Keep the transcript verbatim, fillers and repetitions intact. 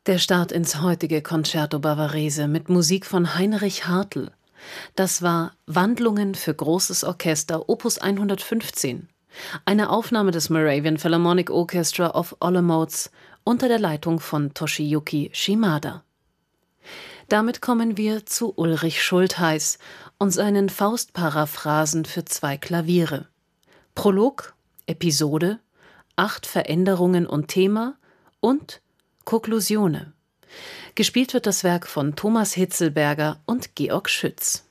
Der Start ins heutige Concerto Bavarese mit Musik von Heinrich Hartl. Das war Wandlungen für großes Orchester Opus hundertfünfzehn, eine Aufnahme des Moravian Philharmonic Orchestra of Olomouc unter der Leitung von Toshiyuki Shimada. Damit kommen wir zu Ulrich Schultheiß und seinen Faust-Paraphrasen für zwei Klaviere. Prolog, Episode, acht Veränderungen und Thema und Konklusione. Gespielt wird das Werk von Thomas Hitzelberger und Georg Schütz.